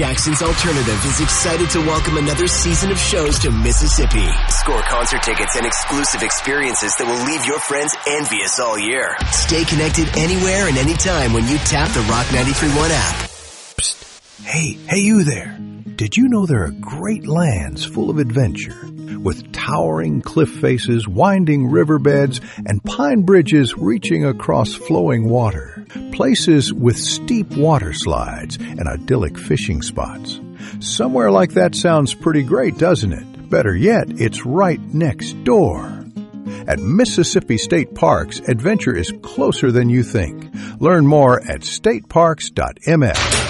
Jackson's Alternative is excited to welcome another season of shows to Mississippi. Score concert tickets and exclusive experiences that will leave your friends envious all year. Stay connected anywhere and anytime when you tap the Rock 93.1 app. Psst. Hey you there. Did you know there are great lands full of adventure with towering cliff faces, winding riverbeds, and pine bridges reaching across flowing water? Places with steep water slides and idyllic fishing spots. Somewhere like that sounds pretty great, doesn't it? Better yet, it's right next door. At Mississippi State Parks, adventure is closer than you think. Learn more at stateparks.ms.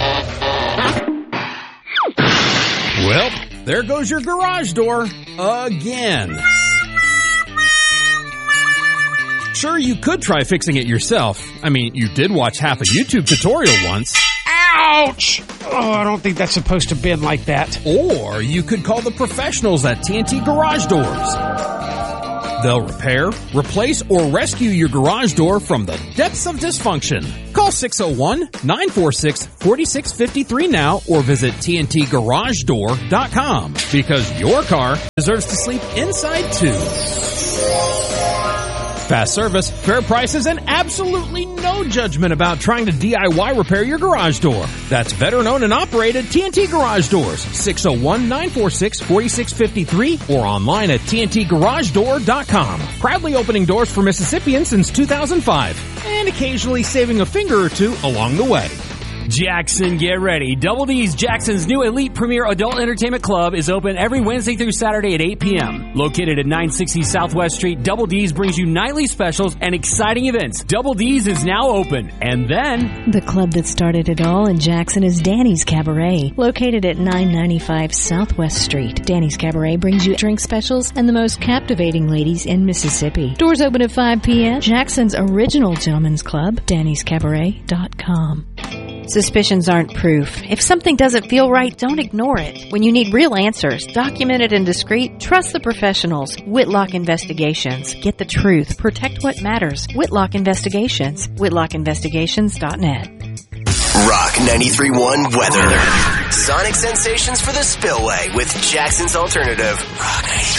Well, there goes your garage door again. Sure, you could try fixing it yourself. I mean, you did watch half a YouTube tutorial once. Ouch! Oh, I don't think that's supposed to bend like that. Or you could call the professionals at TNT Garage Doors. They'll repair, replace, or rescue your garage door from the depths of dysfunction. Call 601-946-4653 now or visit TNTGarageDoor.com because your car deserves to sleep inside too. Fast service, fair prices, and absolutely no judgment about trying to DIY repair your garage door. That's veteran-owned and operated TNT Garage Doors, 601-946-4653 or online at TNTGarageDoor.com. Proudly opening doors for Mississippians since 2005 and occasionally saving a finger or two along the way. Jackson, get ready. Double D's, Jackson's new elite premier adult entertainment club, is open every Wednesday through Saturday at 8 p.m. Located at 960 Southwest Street, Double D's brings you nightly specials and exciting events. Double D's is now open. And then... the club that started it all in Jackson is Danny's Cabaret. Located at 995 Southwest Street, Danny's Cabaret brings you drink specials and the most captivating ladies in Mississippi. Doors open at 5 p.m. Jackson's original gentleman's club, Danny'sCabaret.com. Suspicions aren't proof. If something doesn't feel right, don't ignore it. When you need real answers, documented and discreet, trust the professionals. Whitlock Investigations. Get the truth. Protect what matters. Whitlock Investigations. WhitlockInvestigations.net. Rock 93.1 weather. Sonic sensations for the spillway with Jackson's Alternative. Rock 93.